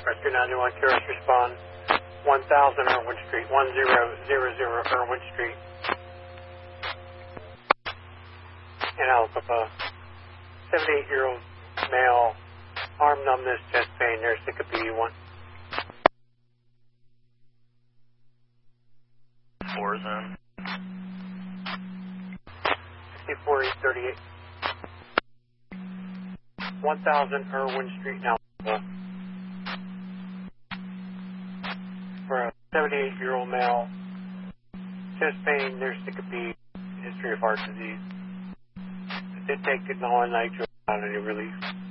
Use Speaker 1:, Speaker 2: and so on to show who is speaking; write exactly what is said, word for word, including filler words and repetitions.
Speaker 1: Rescue nine one, Keros respond. one thousand Irwin Street, one zero zero zero Irwin Street. In Alcapa. seventy-eight-year-old male, arm numbness, chest pain, nurse sick of P D one.
Speaker 2: Four is in.
Speaker 1: sixty-four eight thirty-eight. one thousand Irwin Street, now. For a seventy-eight-year-old male, chest pain, nurse sick of P, history of heart disease. Did take it all night without any relief.